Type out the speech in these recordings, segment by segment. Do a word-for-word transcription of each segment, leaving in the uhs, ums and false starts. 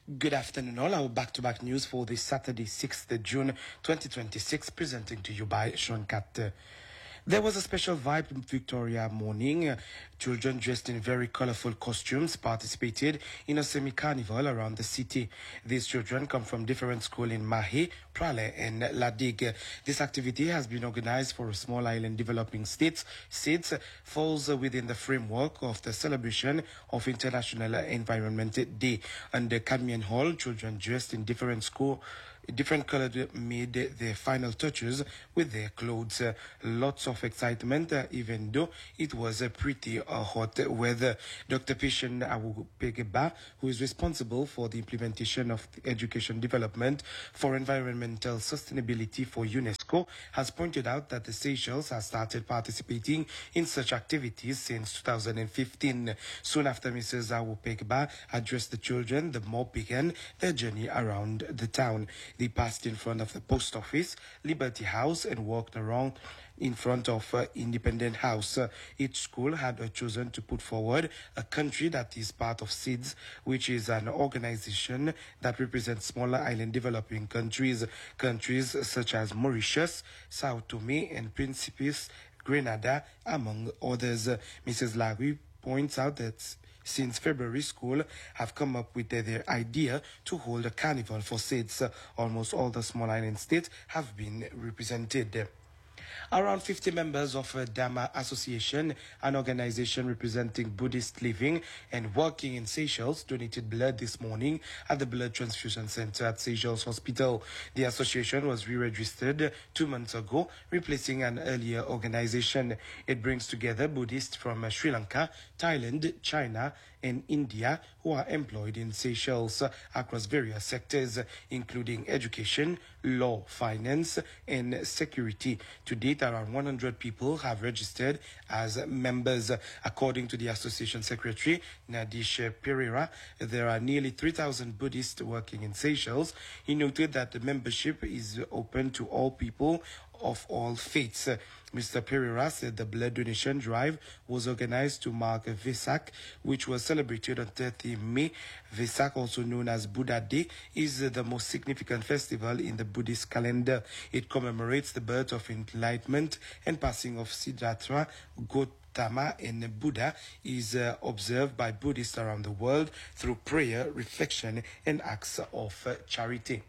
Good afternoon all. Our back-to-back news for this Saturday, sixth of June twenty twenty-six, presenting to you by Sean Cat. There was a special vibe in Victoria morning. Uh, children dressed in very colorful costumes participated in a semi-carnival around the city. These children come from different schools in Mahé, Pralé and Ladigue. This activity has been organized for a small island developing states. SIDS falls within the framework of the celebration of International Environment Day. Under Cadmian Hall, children dressed in different school different colored made their final touches with their clothes. Uh, lots of excitement, uh, even though it was a uh, pretty uh, hot weather. Doctor Pishan Awupegeba, who is responsible for the implementation of the education development for environmental sustainability for UNESCO, has pointed out that the Seychelles has started participating in such activities since two thousand fifteen. Soon after Missus Awupegeba addressed the children, the mob began their journey around the town. They passed in front of the post office, Liberty House, and walked around in front of uh, Independent House. Uh, each school had uh, chosen to put forward a country that is part of SIDS, which is an organization that represents smaller island developing countries, countries such as Mauritius, Sao Tome and Principe, Grenada, among others. Uh, Missus Larry points out that since February, school have come up with their, their idea to hold a carnival for SIDS. Uh, almost all the small island states have been represented. Around fifty members of a Dharma Association, an organization representing Buddhist living and working in Seychelles, donated blood this morning at the Blood Transfusion Center at Seychelles Hospital. The association was re-registered two months ago, replacing an earlier organization. It brings together Buddhists from Sri Lanka, Thailand, China, and India who are employed in Seychelles across various sectors, including education, law, finance, and security. To date, around one hundred people have registered as members. According to the association secretary, Nadish Pereira, there are nearly three thousand Buddhists working in Seychelles. He noted that the membership is open to all people of all faiths. Mister Pereira said the blood donation drive was organized to mark Vesak, which was celebrated on thirtieth of May. Vesak, also known as Buddha Day, is the most significant festival in the Buddhist calendar. It commemorates the birth of enlightenment and passing of Siddhartha Gautama, and Buddha is uh, observed by Buddhists around the world through prayer, reflection, and acts of uh, charity.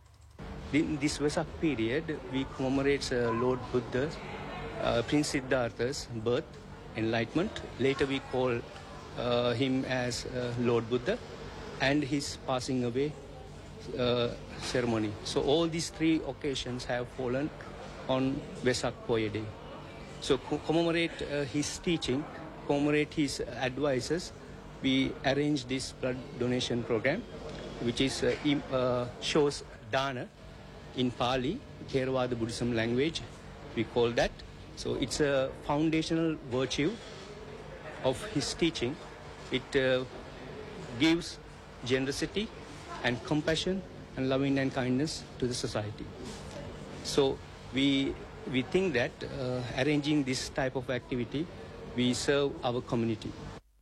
In this Vesak period, we commemorate uh, Lord Buddha's, uh, Prince Siddhartha's birth, enlightenment. Later we call uh, him as uh, Lord Buddha, and his passing away uh, ceremony. So all these three occasions have fallen on Vesak Poya Day. So co commemorate uh, his teaching, commemorate his advices. We arrange this blood donation program, which is uh, im uh, shows Dana in Pali, Theravada Buddhism language, we call that. So it's a foundational virtue of his teaching. It uh, gives generosity and compassion and loving and kindness to the society. So we, we think that uh, arranging this type of activity, we serve our community.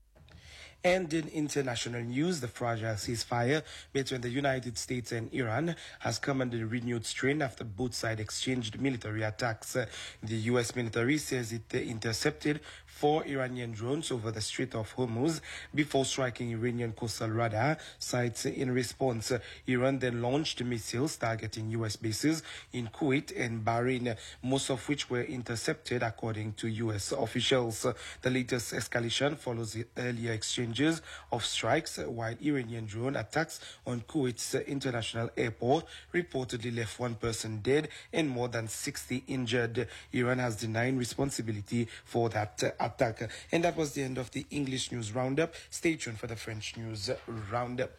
And in international news, the fragile ceasefire between the United States and Iran has come under renewed strain after both sides exchanged military attacks. Uh, the U S military says it uh, intercepted four Iranian drones over the Strait of Hormuz before striking Iranian coastal radar sites in response. Uh, Iran then launched missiles targeting U S bases in Kuwait and Bahrain, most of which were intercepted according to U S officials. Uh, the latest escalation follows the earlier exchange of strikes, while Iranian drone attacks on Kuwait's international airport reportedly left one person dead and more than sixty injured. Iran has denied responsibility for that attack. And that was the end of the English News Roundup. Stay tuned for the French News Roundup.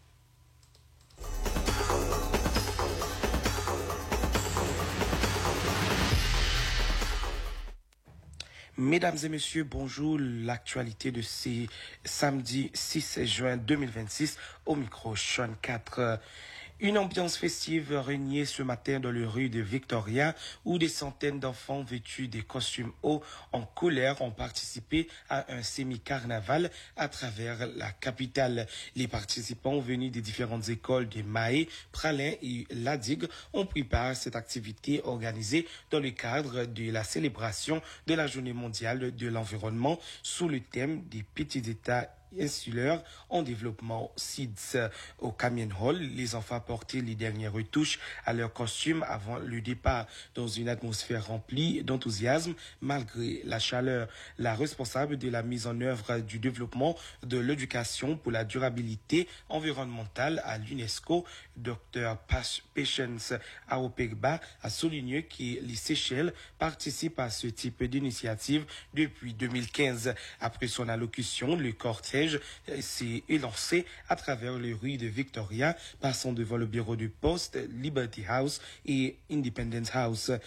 Mesdames et messieurs, bonjour. L'actualité de ce samedi six juin deux mille vingt-six au micro Sean quatre. Une ambiance festive régnait ce matin dans les rues de Victoria où des centaines d'enfants vêtus des costumes hauts en couleur ont participé à un semi-carnaval à travers la capitale. Les participants venus des différentes écoles de Mahé, Pralin et Ladig ont pris part à cette activité organisée dans le cadre de la célébration de la Journée mondiale de l'environnement sous le thème des petits États insulaires en développement S I D S. Au Camion Hall, les enfants apportaient les dernières retouches à leur costume avant le départ dans une atmosphère remplie d'enthousiasme malgré la chaleur. La responsable de la mise en œuvre du développement de l'éducation pour la durabilité environnementale à l'UNESCO, Dr Patience Aopegba, a souligné que les Seychelles participent à ce type d'initiative depuis deux mille quinze. Après son allocution, le cortège s'est élancé à travers les rues de Victoria, passant devant le bureau de poste, Liberty House et Independence House.